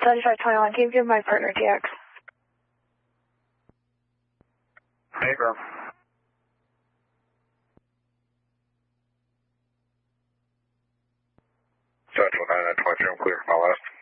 7521, can you give my partner TX? Affirm. 729, 23, I'm clear for my last.